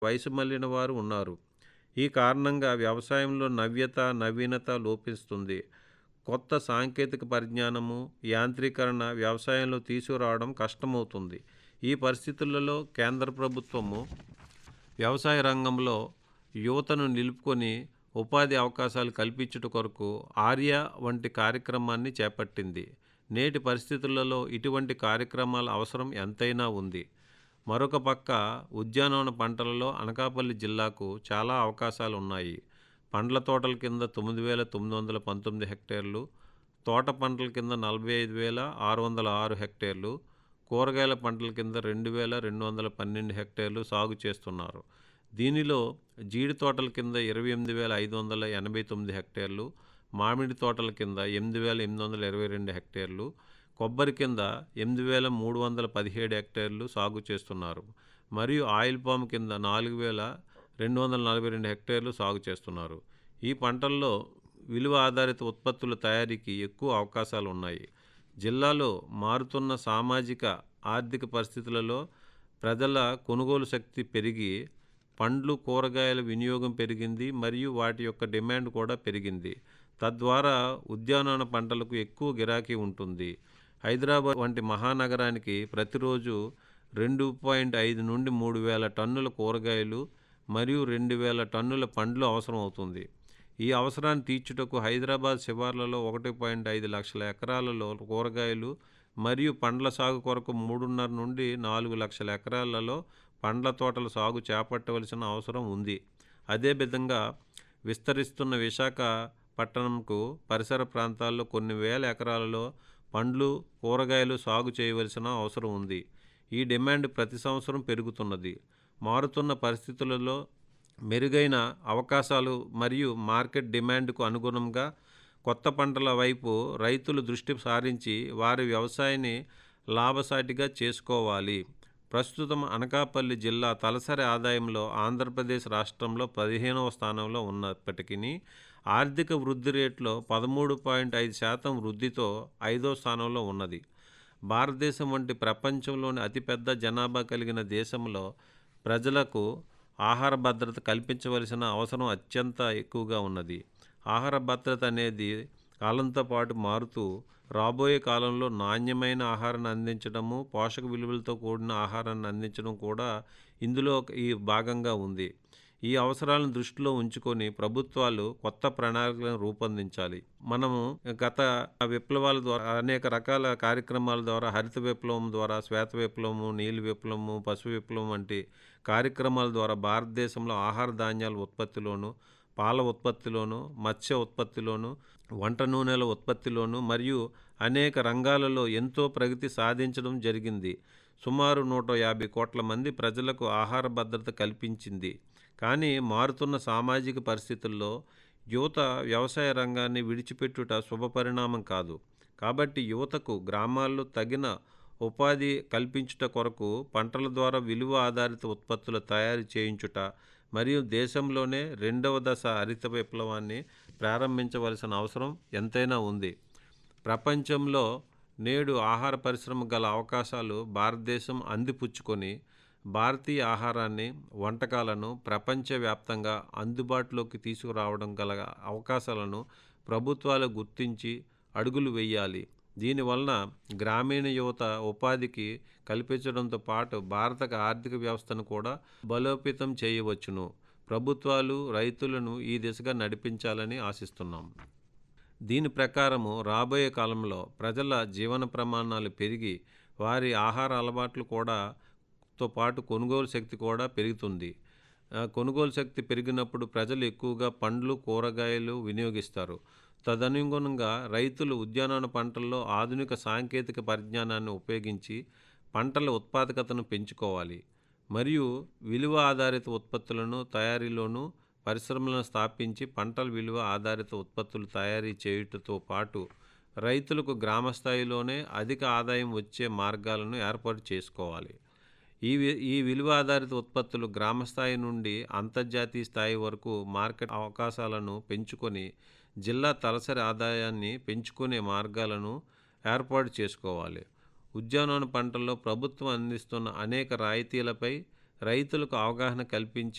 వయసు మళ్ళిన వారు ఉన్నారు. ఈ కారణంగా వ్యవసాయంలో నవీనత లోపిస్తుంది. కొత్త సాంకేతిక పరిజ్ఞానము, యాంత్రీకరణ వ్యవసాయంలో తీసుకురావడం కష్టమవుతుంది. ఈ పరిస్థితులలో కేంద్ర ప్రభుత్వము వ్యవసాయ రంగంలో యువతను నిలుపుకొని ఉపాధి అవకాశాలు కల్పించుట కొరకు ఆర్య వంటి కార్యక్రమాన్ని చేపట్టింది. నేటి పరిస్థితులలో ఇటువంటి కార్యక్రమాల అవసరం ఎంతైనా ఉంది. మరొక పక్క ఉద్యానవన పంటలలో అనకాపల్లి జిల్లాకు చాలా అవకాశాలు ఉన్నాయి. పండ్ల తోటల కింద 9,919 హెక్టేర్లు, తోట పంటల కింద 45,606 హెక్టేర్లు, కూరగాయల పంటల కింద 2,212 హెక్టేర్లు సాగు చేస్తున్నారు. దీనిలో జీడి తోటల కింద 28,589 హెక్టేర్లు, మామిడి తోటల కింద 8,822 హెక్టేర్లు, కొబ్బరి కింద 8,317 హెక్టేర్లు సాగు చేస్తున్నారు. మరియు ఆయిల్ పామ్ కింద 4,242 హెక్టేర్లు సాగు చేస్తున్నారు. ఈ పంటల్లో విలువ ఆధారిత ఉత్పత్తుల తయారీకి ఎక్కువ అవకాశాలు ఉన్నాయి. జిల్లాలో మారుతున్న సామాజిక ఆర్థిక పరిస్థితులలో ప్రజల కొనుగోలు శక్తి పెరిగి పండ్లు కూరగాయల వినియోగం పెరిగింది మరియు వాటి యొక్క డిమాండ్ కూడా పెరిగింది. తద్వారా ఉద్యానవన పంటలకు ఎక్కువ గిరాకీ ఉంటుంది. హైదరాబాద్ వంటి మహానగరానికి ప్రతిరోజు 2.5 నుండి 3,000 టన్నుల కూరగాయలు మరియు 2,000 టన్నుల పండ్లు అవసరం అవుతుంది. ఈ అవసరాన్ని తీర్చుటకు హైదరాబాద్ శివార్లలో 1.5 లక్షల ఎకరాలలో కూరగాయలు మరియు పండ్ల సాగు కొరకు 3.5 నుండి 4 లక్షల ఎకరాలలో పండ్ల తోటల సాగు చేపట్టవలసిన అవసరం ఉంది. అదేవిధంగా విస్తరిస్తున్న విశాఖపట్టణంకు పరిసర ప్రాంతాల్లో కొన్ని వేల ఎకరాలలో పండ్లు కూరగాయలు సాగు చేయవలసిన అవసరం ఉంది. ఈ డిమాండ్ ప్రతి సంవత్సరం పెరుగుతున్నది. మారుతున్న పరిస్థితులలో మెరుగైన అవకాశాలు మరియు మార్కెట్ డిమాండ్కు అనుగుణంగా కొత్త పంటల వైపు రైతులు దృష్టి సారించి వారి వ్యవసాయాన్ని లాభసాటిగా చేసుకోవాలి. ప్రస్తుతం అనకాపల్లి జిల్లా తలసరి ఆదాయంలో ఆంధ్రప్రదేశ్ రాష్ట్రంలో 15వ స్థానంలో ఉన్నప్పటికీ ఆర్థిక వృద్ధి రేటులో 13.5% వృద్ధితో 5వ స్థానంలో ఉన్నది. భారతదేశం వంటి ప్రపంచంలోని అతిపెద్ద జనాభా కలిగిన దేశంలో ప్రజలకు ఆహార భద్రత కల్పించవలసిన అవసరం అత్యంత ఎక్కువగా ఉన్నది. ఆహార భద్రత అనేది కాలంతో పాటు మారుతూ రాబోయే కాలంలో నాణ్యమైన ఆహారాన్ని అందించడము, పోషక విలువలతో కూడిన ఆహారాన్ని అందించడం కూడా ఇందులో ఈ భాగంగా ఉంది. ఈ అవసరాలను దృష్టిలో ఉంచుకొని ప్రభుత్వాలు కొత్త ప్రణాళికలను రూపొందించాలి. మనము గత విప్లవాల ద్వారా అనేక రకాల కార్యక్రమాల ద్వారా హరిత విప్లవం ద్వారా, శ్వేత విప్లవము, నీలి విప్లవము, పసుపు విప్లవం వంటి కార్యక్రమాల ద్వారా భారతదేశంలో ఆహార ధాన్యాల ఉత్పత్తిలోను, పాల ఉత్పత్తిలోను, మత్స్య ఉత్పత్తిలోను, వంట నూనెల ఉత్పత్తిలోను మరియు అనేక రంగాలలో ఎంతో ప్రగతి సాధించడం జరిగింది. సుమారు 150 కోట్ల మంది ప్రజలకు ఆహార భద్రత కల్పించింది. కానీ మారుతున్న సామాజిక పరిస్థితుల్లో యువత వ్యవసాయ రంగాన్ని విడిచిపెట్టుట శుభపరిణామం కాదు. కాబట్టి యువతకు గ్రామాల్లో తగిన ఉపాధి కల్పించుట కొరకు పంటల ద్వారా విలువ ఆధారిత ఉత్పత్తుల తయారు చేయించుట మరియు దేశంలోనే 2వ దశ హరిత విప్లవాన్ని ప్రారంభించవలసిన అవసరం ఎంతైనా ఉంది. ప్రపంచంలో నేడు ఆహార పరిశ్రమ గల అవకాశాలు భారతదేశం అందిపుచ్చుకొని భారతీయ ఆహారాన్ని, వంటకాలను ప్రపంచవ్యాప్తంగా అందుబాటులోకి తీసుకురావడం గల అవకాశాలను ప్రభుత్వాలు గుర్తించి అడుగులు వేయాలి. దీనివలన గ్రామీణ యువత ఉపాధికి కల్పించడంతో పాటు భారత ఆర్థిక వ్యవస్థను కూడా బలోపేతం చేయవచ్చును. ప్రభుత్వాలు రైతులను ఈ దిశగా నడిపించాలని ఆశిస్తున్నాం. దీని ప్రకారము రాబోయే కాలంలో ప్రజల జీవన ప్రమాణాలు పెరిగి వారి ఆహార అలవాట్లు కూడా తో పాటు కొనుగోలు శక్తి కూడా పెరుగుతుంది. కొనుగోలు శక్తి పెరిగినప్పుడు ప్రజలు ఎక్కువగా పండ్లు కూరగాయలు వినియోగిస్తారు. తదనుగుణంగా రైతులు ఉద్యానవన పంటల్లో ఆధునిక సాంకేతిక పరిజ్ఞానాన్ని ఉపయోగించి పంటల ఉత్పాదకతను పెంచుకోవాలి మరియు విలువ ఆధారిత ఉత్పత్తులను తయారీలోనూ పరిశ్రమలను స్థాపించి పంటల విలువ ఆధారిత ఉత్పత్తులు తయారీ చేయుటతో పాటు రైతులకు గ్రామస్థాయిలోనే అధిక ఆదాయం వచ్చే మార్గాలను ఏర్పాటు చేసుకోవాలి. ఈ విలువ ఆధారిత ఉత్పత్తులు గ్రామస్థాయి నుండి అంతర్జాతీయ స్థాయి వరకు మార్కెట్ అవకాశాలను పెంచుకొని జిల్లా తలసరి ఆదాయాన్ని పెంచుకునే మార్గాలను ఏర్పాటు చేసుకోవాలి. ఉద్యానవన పంటల్లో ప్రభుత్వం అందిస్తున్న అనేక రాయితీలపై రైతులకు అవగాహన కల్పించి